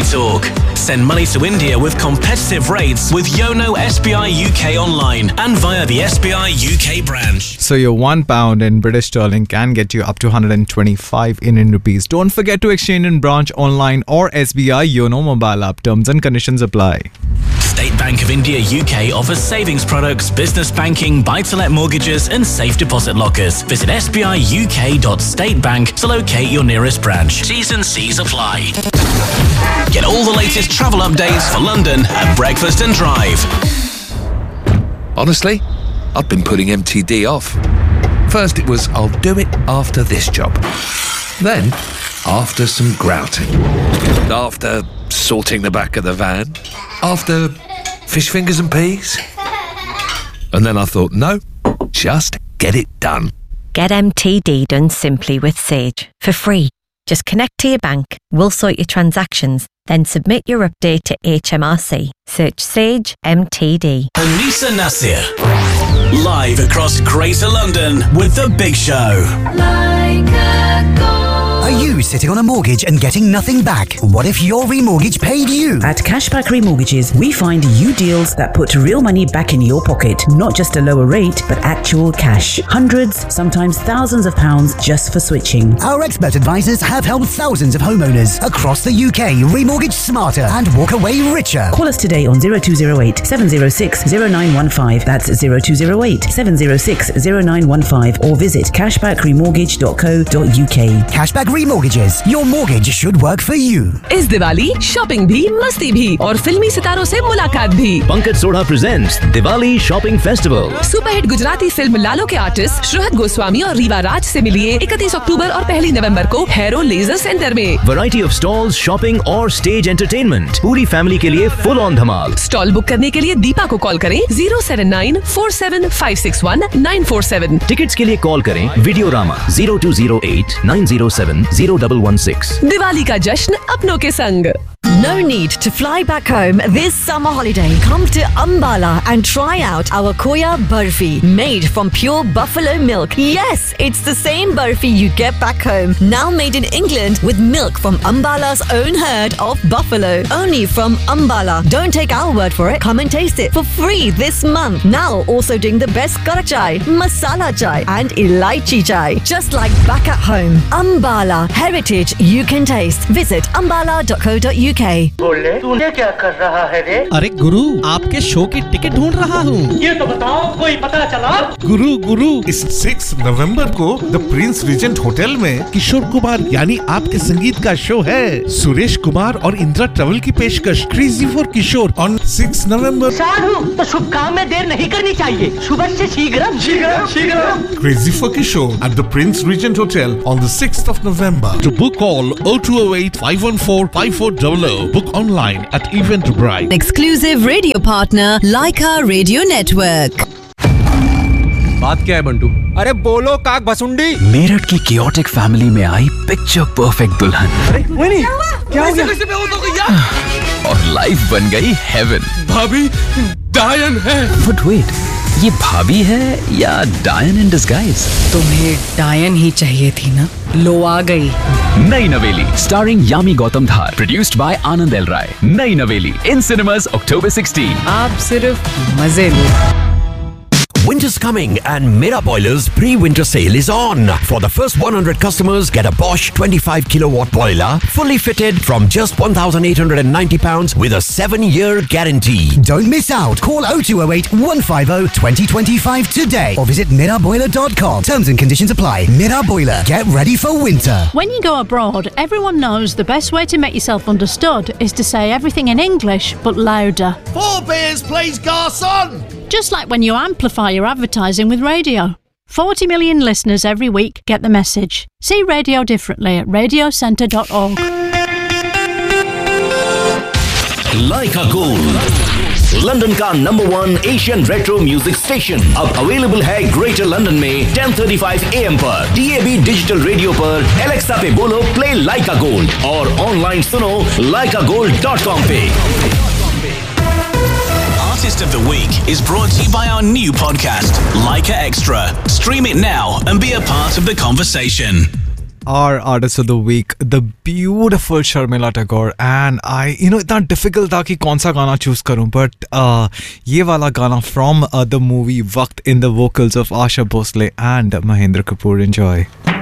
Talk. Send money to India with competitive rates with Yono SBI UK online and via the SBI UK branch. So your £1 in British sterling can get you up to 125 Indian rupees. Don't forget to exchange in branch, online or SBI Yono mobile app. Terms and conditions apply. State Bank of India UK offers savings products, business banking, buy-to-let mortgages and safe deposit lockers. Visit sbiuk.statebank to locate your nearest branch. T's and C's apply. Get all the latest travel updates for London at Breakfast and Drive. Honestly, I've been putting MTD off. First it was, I'll do it after this job. Then, after some grouting. After sorting the back of the van. After fish fingers and peas. And then I thought, no, just get it done. Get MTD done simply with Sage for free. Just connect to your bank, we'll sort your transactions, then submit your update to HMRC. Search Sage MTD. Anisa Nasir, live across Greater London with The Big Show. Are you sitting on a mortgage and getting nothing back? What if your remortgage paid you? At Cashback Remortgages, we find you deals that put real money back in your pocket. Not just a lower rate, but actual cash. Hundreds, sometimes thousands of pounds just for switching. Our expert advisors have helped thousands of homeowners across the UK remortgage smarter and walk away richer. Call us today on 0208 706 0915. That's 0208 706 0915 or visit cashbackremortgage.co.uk. Cashback Remortgages. Your mortgage should work for you. इस Diwali shopping भी, मस्ती भी और फिल्मी सितारों से मुलाकात भी। Pankaj Sodha presents Diwali shopping festival. Superhit Gujarati film लालो के आर्टिस्ट श्रृहत गोस्वामी और रीवा राज से मिलिए 31 अक्टूबर और 1 नवंबर को हेरो लेजर सेंटर में। वैरायटी ऑफ स्टॉल्स, शॉपिंग और स्टेज एंटरटेनमेंट, पूरी फैमिली के लिए full on Dhamaal. Stall book करने के लिए दीपा को कॉल करें 07947561947। टिकट्स के लिए कॉल करें वीडियोरामा 0208 907 0116। दिवाली का जश्न अपनों के संग। No need to fly back home this summer holiday. Come to Ambala and try out our Koya Barfi, made from pure buffalo milk. Yes, it's the same barfi you get back home, now made in England with milk from Ambala's own herd of buffalo. Only from Ambala. Don't take our word for it. Come and taste it for free this month. Now also doing the best karak chai, masala chai and elaichi chai. Just like back at home. Ambala. Heritage you can taste. Visit ambala.co.uk. बोले तूने क्या कर रहा है रे? अरे गुरु, आपके show की टिकट ढूंढ रहा हूँ। ये तो बताओ, कोई पता चला? गुरु इस 6 नवंबर को द प्रिंस रीजेंट होटल में किशोर कुमार यानी आपके संगीत का शो है। सुरेश कुमार और इंदिरा ट्रेवल की पेशकश क्रेजी फॉर किशोर ऑन 6 नवंबर। साधु, तो शुभ काम में देर नहीं करनी चाहिए। सुबह से शीघ्रम। Crazy for Kishore at the Prince Regent Hotel on the 6th of November. To book call 0208 514 5400. Book online at Eventbrite. Exclusive radio partner Laika Radio Network. बात क्या है बंटू? अरे बोलो काक भसुंडी। मेरठ की कियोटिक फैमिली में आई पिक्चर परफेक्ट दुल्हन। अरे क्या हो गया? और लाइफ बन गई हेवन। भाभी डायन है। But wait, ये भाभी है या डायन इन डिस्गाइज? तुम्हें डायन ही चाहिए थी ना, लो आ गई। नई नवेली starring Yami Gautam Dhar, produced by Anand L राय। नई नवेली इन सिनेमास October 16। आप सिर्फ मजे लो। Winter's coming and Mera Boiler's pre-winter sale is on. For the first 100 customers, get a Bosch 25 kilowatt boiler, fully fitted from just £1,890 with a 7-year guarantee. Don't miss out. Call 0208 150 2025 today or visit miraboiler.com. Terms and conditions apply. Mera Boiler. Get ready for winter. When you go abroad, everyone knows the best way to make yourself understood is to say everything in English but louder. 4 beers, please, garçon! Just like when you amplify your advertising with radio. 40 million listeners every week get the message. See radio differently at radiocentre.org. Laika Gold, London का number 1 Asian retro music station अब available है greater London में 10:35 AM पर DAB digital radio पर Alexa पे बोलो play लाइका gold और online सुनो laikagold.com पे। Artist of the Week is brought to you by our new podcast, Laika Extra. Stream it now and be a part of the conversation. our artist of the week, the beautiful Sharmila Tagore. And I, इतना difficult था कि कौन सा गाना choose करूं, but ये वाला गाना from the movie Waqt in the vocals of Asha Bhosle and Mahendra Kapoor. Enjoy.